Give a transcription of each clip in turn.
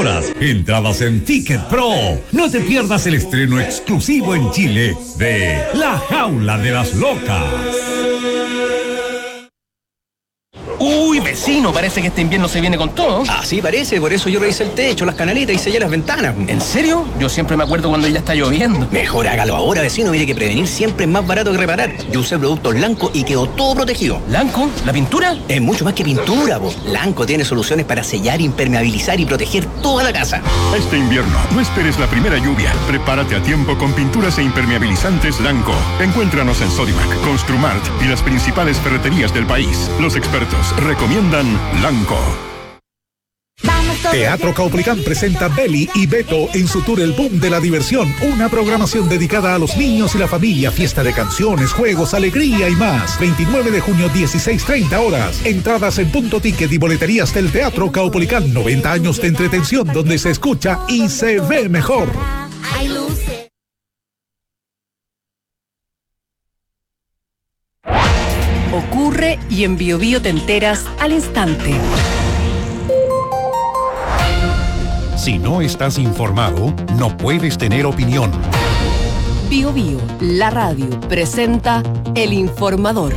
horas. Entradas en Ticket Pro. No te pierdas el estreno exclusivo en Chile de La Jaula de las Locas. Uy, vecino, parece que este invierno se viene con todo. Así parece, por eso yo revisé el techo, las canaletas y sellé las ventanas. ¿En serio? Yo siempre me acuerdo cuando ya está lloviendo. Mejor hágalo ahora, vecino, mire que prevenir siempre es más barato que reparar. Yo usé productos Lanco y quedó todo protegido. ¿Lanco? ¿La pintura? Es mucho más que pintura, po. Lanco tiene soluciones para sellar, impermeabilizar y proteger toda la casa. Este invierno, no esperes la primera lluvia. Prepárate a tiempo con pinturas e impermeabilizantes Lanco. Encuéntranos en Sodimac, Construmart y las principales ferreterías del país. Los expertos recomiendan Lanco. Teatro Caupolicán presenta Beli y Beto en su tour El Boom de la Diversión, una programación dedicada a los niños y la familia, fiesta de canciones, juegos, alegría y más. 29 de junio, 16:30 horas. Entradas en Punto Ticket y boleterías del Teatro Caupolicán. 90 años de entretención donde se escucha y se ve mejor. Ocurre y en Biobío te enteras al instante. Si no estás informado, no puedes tener opinión. Biobío, la radio, presenta El Informador.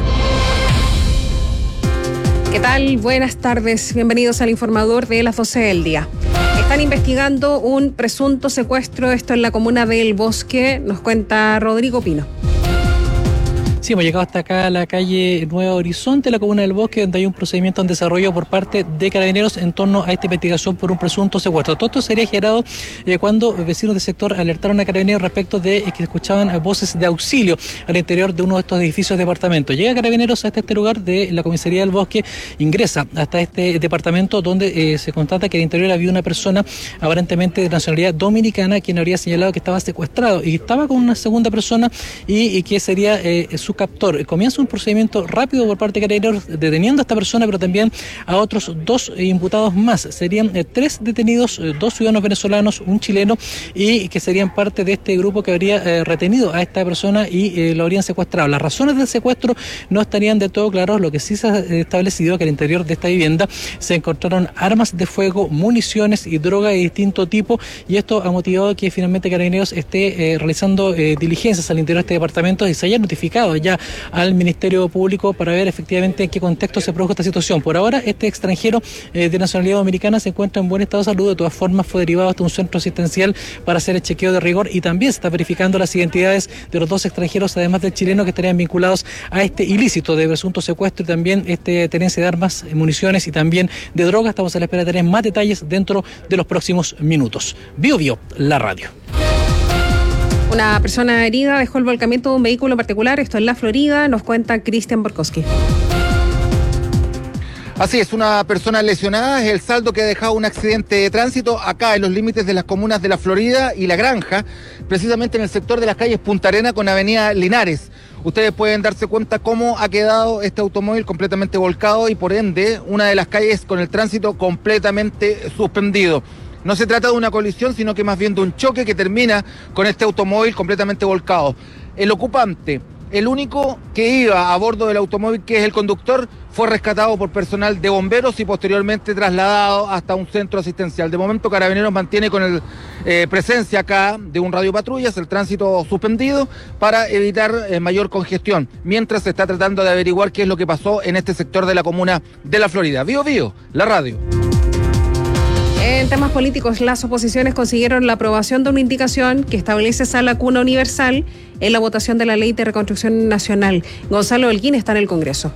¿Qué tal? Buenas tardes. Bienvenidos al Informador de las 12 del día. Están investigando un presunto secuestro, esto en la comuna del Bosque, nos cuenta Rodrigo Pino. Sí, hemos llegado hasta acá a la calle Nuevo Horizonte, la comuna del Bosque, donde hay un procedimiento en desarrollo por parte de Carabineros en torno a esta investigación por un presunto secuestro. Todo esto sería generado cuando vecinos del sector alertaron a Carabineros respecto de que escuchaban voces de auxilio al interior de uno de estos edificios de departamentos. Llega Carabineros hasta este lugar de la comisaría del Bosque, ingresa hasta este departamento donde se constata que al interior había una persona aparentemente de nacionalidad dominicana quien habría señalado que estaba secuestrado y estaba con una segunda persona y que sería su captor. Comienza un procedimiento rápido por parte de Carabineros deteniendo a esta persona, pero también a otros dos imputados más. Serían 3 detenidos, 2 ciudadanos venezolanos, un chileno, y que serían parte de este grupo que habría retenido a esta persona y lo habrían secuestrado. Las razones del secuestro no estarían de todo claras. Lo que sí se ha establecido que al interior de esta vivienda se encontraron armas de fuego, municiones y droga de distinto tipo, y esto ha motivado que finalmente Carabineros esté realizando diligencias al interior de este departamento y se haya notificado ya al Ministerio Público para ver efectivamente en qué contexto se produjo esta situación. Por ahora, este extranjero de nacionalidad dominicana se encuentra en buen estado de salud. De todas formas, fue derivado hasta un centro asistencial para hacer el chequeo de rigor y también se está verificando las identidades de los 2 extranjeros, además del chileno, que estarían vinculados a este ilícito de presunto secuestro y también tenencia de armas, municiones y también de drogas. Estamos a la espera de tener más detalles dentro de los próximos minutos. Biobío, la radio. Una persona herida dejó el volcamiento de un vehículo particular, esto en la Florida, nos cuenta Cristian Borkowski. Así es, una persona lesionada es el saldo que ha dejado un accidente de tránsito acá en los límites de las comunas de La Florida y La Granja, precisamente en el sector de las calles Punta Arena con Avenida Linares. Ustedes pueden darse cuenta cómo ha quedado este automóvil completamente volcado y por ende una de las calles con el tránsito completamente suspendido. No se trata de una colisión, sino que más bien de un choque que termina con este automóvil completamente volcado. El ocupante, el único que iba a bordo del automóvil, que es el conductor, fue rescatado por personal de bomberos y posteriormente trasladado hasta un centro asistencial. De momento, Carabineros mantiene con presencia acá de un radiopatrullas, el tránsito suspendido para evitar mayor congestión, mientras se está tratando de averiguar qué es lo que pasó en este sector de la comuna de La Florida. Biobío, la radio. En temas políticos, las oposiciones consiguieron la aprobación de una indicación que establece sala cuna universal en la votación de la Ley de Reconstrucción Nacional. Gonzalo Holguín está en el Congreso.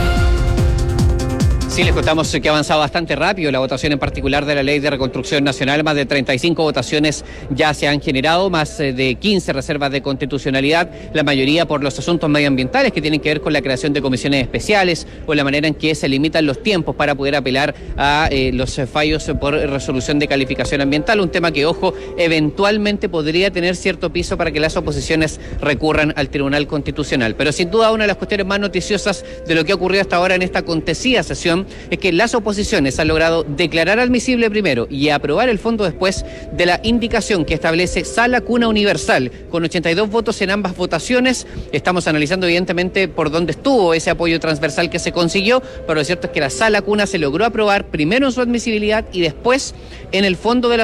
Sí, les contamos que ha avanzado bastante rápido la votación en particular de la Ley de Reconstrucción Nacional. Más de 35 votaciones ya se han generado, más de 15 reservas de constitucionalidad, la mayoría por los asuntos medioambientales que tienen que ver con la creación de comisiones especiales o la manera en que se limitan los tiempos para poder apelar a los fallos por resolución de calificación ambiental. Un tema que, ojo, eventualmente podría tener cierto piso para que las oposiciones recurran al Tribunal Constitucional. Pero sin duda una de las cuestiones más noticiosas de lo que ha ocurrido hasta ahora en esta acontecida sesión es que las oposiciones han logrado declarar admisible primero y aprobar el fondo después de la indicación que establece sala cuna universal, con 82 votos en ambas votaciones. Estamos analizando evidentemente por dónde estuvo ese apoyo transversal que se consiguió, pero lo cierto es que la sala cuna se logró aprobar primero en su admisibilidad y después en el fondo de la